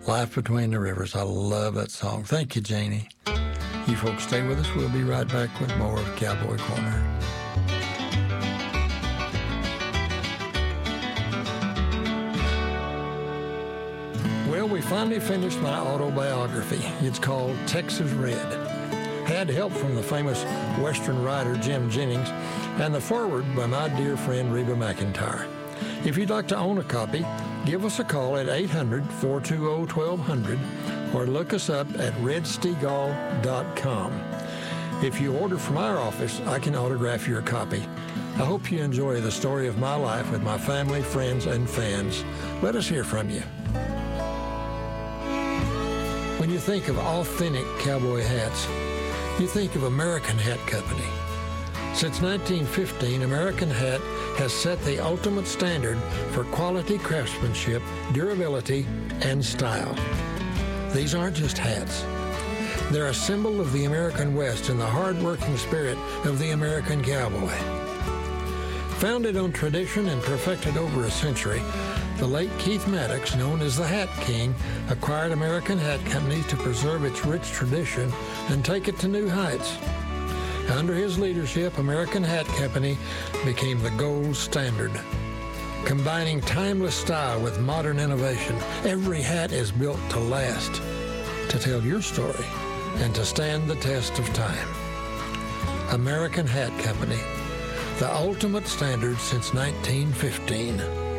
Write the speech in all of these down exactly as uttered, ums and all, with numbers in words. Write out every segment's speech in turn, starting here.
Life Between the Rivers. I love that song. Thank you, Janie. You folks stay with us. We'll be right back with more of Cowboy Corner. Well, we finally finished my autobiography. It's called Texas Red. Had help from the famous Western writer Jim Jennings and the foreword by my dear friend Reba McEntire. If you'd like to own a copy, give us a call at eight hundred, four two zero, one two zero zero or look us up at red stegall dot com. If you order from our office, I can autograph your copy. I hope you enjoy the story of my life with my family, friends, and fans. Let us hear from you. When you think of authentic cowboy hats, you think of American Hat Company. Since nineteen fifteen, American Hat has set the ultimate standard for quality craftsmanship, durability, and style. These aren't just hats. They're a symbol of the American West and the hard-working spirit of the American cowboy. Founded on tradition and perfected over a century, the late Keith Maddox, known as the Hat King, acquired American Hat Company to preserve its rich tradition and take it to new heights. Under his leadership, American Hat Company became the gold standard. Combining timeless style with modern innovation, every hat is built to last, to tell your story, and to stand the test of time. American Hat Company, the ultimate standard since nineteen fifteen.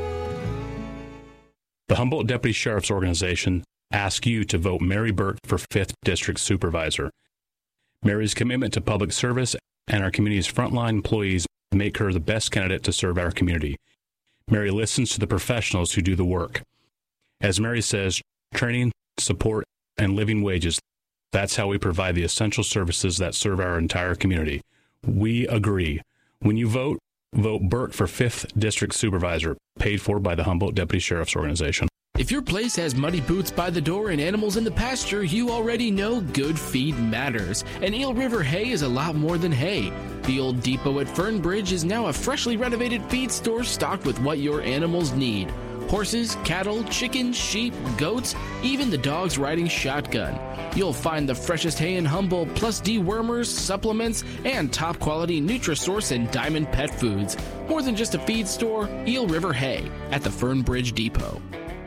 The Humboldt Deputy Sheriff's Organization asks you to vote Mary Burke for fifth District Supervisor. Mary's commitment to public service and our community's frontline employees make her the best candidate to serve our community. Mary listens to the professionals who do the work. As Mary says, training, support, and living wages, that's how we provide the essential services that serve our entire community. We agree. When you vote, vote Burke for fifth District Supervisor, paid for by the Humboldt Deputy Sheriff's Organization. If your place has muddy boots by the door and animals in the pasture, you already know good feed matters. And Eel River Hay is a lot more than hay. The old depot at Fernbridge is now a freshly renovated feed store stocked with what your animals need. Horses, cattle, chickens, sheep, goats, even the dogs riding shotgun. You'll find the freshest hay in Humboldt, plus dewormers, supplements, and top-quality Nutrisource and Diamond Pet Foods. More than just a feed store, Eel River Hay at the Fernbridge Depot.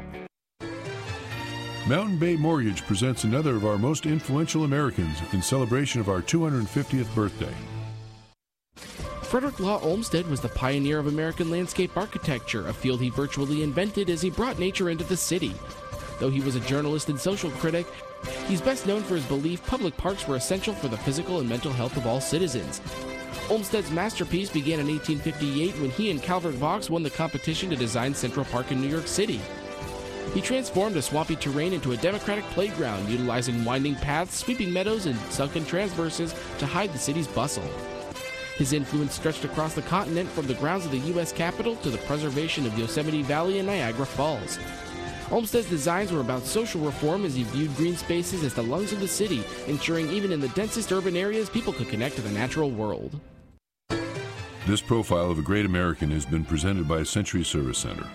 Mountain Bay Mortgage presents another of our most influential Americans in celebration of our two hundred fiftieth birthday. Frederick Law Olmsted was the pioneer of American landscape architecture, a field he virtually invented as he brought nature into the city. Though he was a journalist and social critic, he's best known for his belief public parks were essential for the physical and mental health of all citizens. Olmsted's masterpiece began in eighteen fifty-eight when he and Calvert Vaux won the competition to design Central Park in New York City. He transformed a swampy terrain into a democratic playground, utilizing winding paths, sweeping meadows, and sunken transverses to hide the city's bustle. His influence stretched across the continent from the grounds of the U S Capitol to the preservation of Yosemite Valley and Niagara Falls. Olmsted's designs were about social reform as he viewed green spaces as the lungs of the city, ensuring even in the densest urban areas people could connect to the natural world. This profile of a great American has been presented by Century Service Center.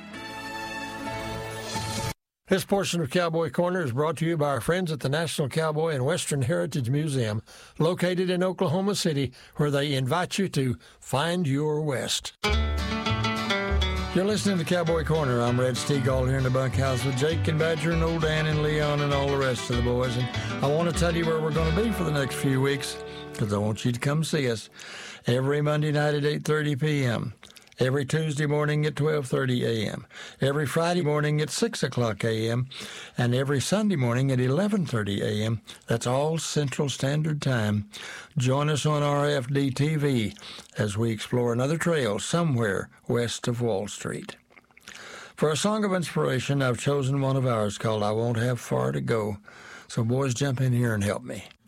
This portion of Cowboy Corner is brought to you by our friends at the National Cowboy and Western Heritage Museum, located in Oklahoma City, where they invite you to find your West. You're listening to Cowboy Corner. I'm Red Stegall here in the bunkhouse with Jake and Badger and old Dan and Leon and all the rest of the boys. And I want to tell you where we're going to be for the next few weeks, because I want you to come see us every Monday night at eight thirty p.m., every Tuesday morning at twelve thirty a.m., every Friday morning at six o'clock a.m., and every Sunday morning at eleven thirty a.m. That's all Central Standard Time. Join us on R F D T V as we explore another trail somewhere west of Wall Street. For a song of inspiration, I've chosen one of ours called I Won't Have Far to Go. So boys, jump in here and help me.